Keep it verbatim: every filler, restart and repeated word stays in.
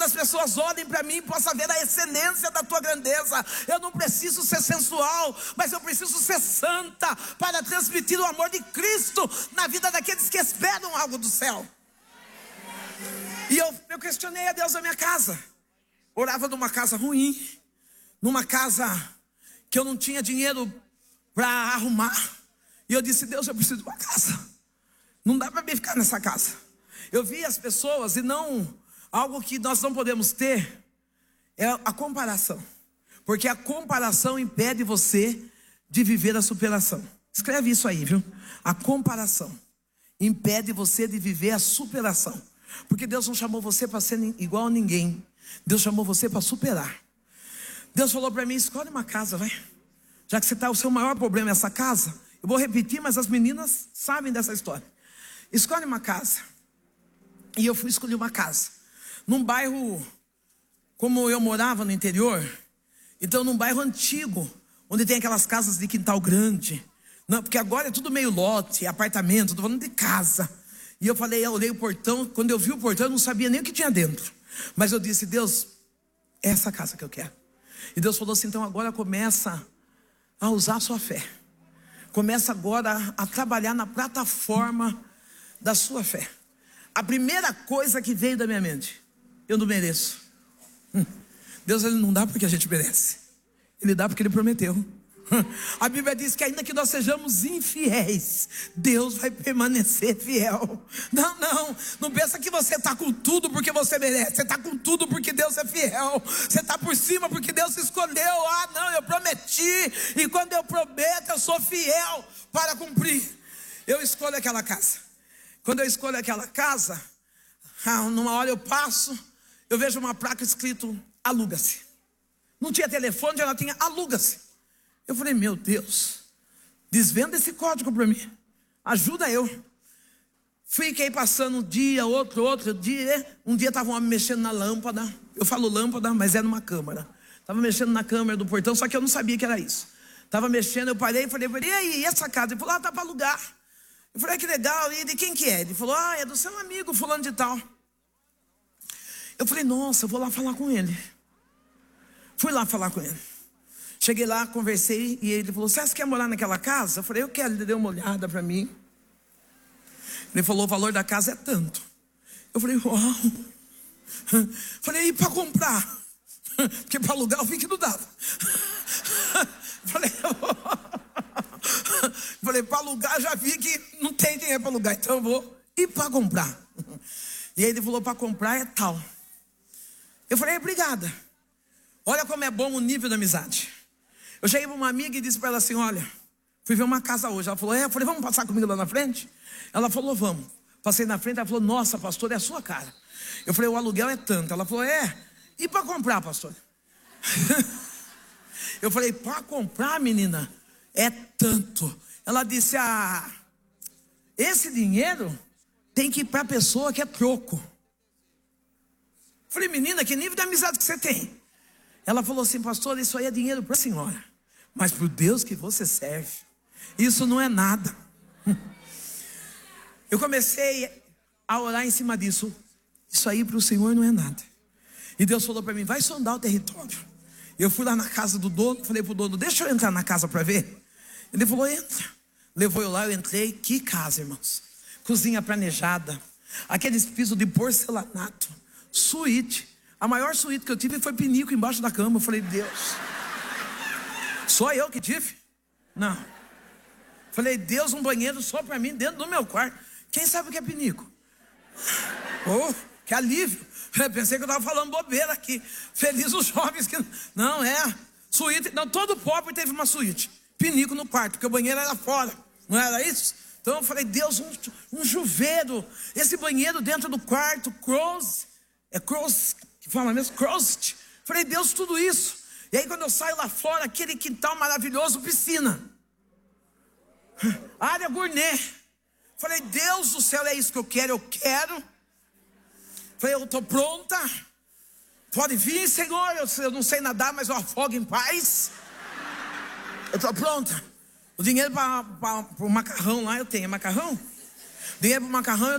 quando as pessoas olhem para mim, possam ver a excelência da tua grandeza. Eu não preciso ser sensual, mas eu preciso ser santa, para transmitir o amor de Cristo na vida daqueles que esperam algo do céu. E eu, eu questionei a Deus na minha casa. Orava numa casa ruim, numa casa que eu não tinha dinheiro para arrumar. E eu disse: Deus, eu preciso de uma casa. Não dá para mim ficar nessa casa. Eu vi as pessoas, e não, algo que nós não podemos ter é a comparação. Porque a comparação impede você de viver a superação. Escreve isso aí, viu? A comparação impede você de viver a superação. Porque Deus não chamou você para ser igual a ninguém. Deus chamou você para superar. Deus falou para mim: escolhe uma casa, vai. Já que você está, o seu maior problema é essa casa. Eu vou repetir, mas as meninas sabem dessa história. Escolhe uma casa. E eu fui escolher uma casa num bairro, como eu morava no interior, então num bairro antigo, onde tem aquelas casas de quintal grande. Não, porque agora é tudo meio lote, apartamento, estou falando de casa. E eu falei, eu olhei o portão. Quando eu vi o portão, eu não sabia nem o que tinha dentro. Mas eu disse: Deus, é essa casa que eu quero. E Deus falou assim: então agora começa a usar a sua fé. Começa agora a trabalhar na plataforma da sua fé. A primeira coisa que veio da minha mente: eu não mereço. Hum. Deus, Ele não dá porque a gente merece. Ele dá porque Ele prometeu. A Bíblia diz que ainda que nós sejamos infiéis, Deus vai permanecer fiel. Não, não, não pensa que você está com tudo porque você merece. Você está com tudo porque Deus é fiel. Você está por cima porque Deus escolheu. Ah, não, eu prometi, e quando eu prometo, eu sou fiel para cumprir. Eu escolho aquela casa. Quando eu escolho aquela casa, numa hora eu passo, eu vejo uma placa escrito: aluga-se. Não tinha telefone, ela tinha aluga-se. Eu falei: meu Deus, desvenda esse código para mim, ajuda eu. Fiquei passando um dia, outro, outro dia. Um dia estava um homem mexendo na lâmpada. Eu falo lâmpada, mas era uma câmera. Estava mexendo na câmera do portão, só que eu não sabia que era isso. Estava mexendo, eu parei e falei: e aí, e essa casa? Ele falou: ah, tá para alugar. Eu falei: ah, que legal, e de quem que é? Ele falou: ah, é do seu amigo, fulano de tal. Eu falei: nossa, eu vou lá falar com ele. Fui lá falar com ele. Cheguei lá, conversei, e ele falou: você quer morar naquela casa? Eu falei: eu quero. Ele deu uma olhada para mim. Ele falou: o valor da casa é tanto. Eu falei: uau. Falei: e para comprar? Porque para alugar eu vi que não dava. Falei, falei para alugar já vi que não tem dinheiro para alugar, então eu vou. E para comprar? E aí ele falou: para comprar é tal. Eu falei: obrigada. Olha como é bom o nível da amizade. Eu cheguei para uma amiga e disse para ela assim: olha, fui ver uma casa hoje. Ela falou: é, eu falei: vamos passar comigo lá na frente? Ela falou: vamos. Passei na frente, ela falou: nossa, pastor, é a sua cara. Eu falei: o aluguel é tanto. Ela falou: é, e para comprar, pastor? Eu falei: para comprar, menina, é tanto. Ela disse: ah, esse dinheiro tem que ir para a pessoa que é troco. Eu falei: menina, que nível de amizade que você tem? Ela falou assim: pastor, isso aí é dinheiro para a senhora, mas para o Deus que você serve, isso não é nada. Eu comecei a orar em cima disso. Isso aí para o Senhor não é nada. E Deus falou para mim: vai sondar o território. Eu fui lá na casa do dono, falei para o dono: deixa eu entrar na casa para ver. Ele falou: entra. Levou eu lá, eu entrei. Que casa, irmãos. Cozinha planejada, aqueles pisos de porcelanato, suíte. A maior suíte que eu tive foi pinico embaixo da cama. Eu falei: Deus, só eu que tive? Não. Falei: Deus, um banheiro só para mim dentro do meu quarto. Quem sabe o que é pinico? Oh, que alívio. Eu pensei que eu estava falando bobeira aqui. Feliz os jovens que... Não, é suíte. Não, todo pobre teve uma suíte. Pinico no quarto, porque o banheiro era fora. Não era isso? Então eu falei: Deus, um, um chuveiro. Esse banheiro dentro do quarto, cross. É cross... que fala mesmo, crossed. Falei: Deus, tudo isso. E aí quando eu saio lá fora, aquele quintal maravilhoso, piscina, área gourmet. Falei: Deus do céu, é isso que eu quero, eu quero. Falei: eu estou pronta. Pode vir, Senhor, eu, eu não sei nadar, mas eu afogo em paz. Eu estou pronta. O dinheiro para o macarrão lá eu tenho. É macarrão? Dinheiro para o macarrão eu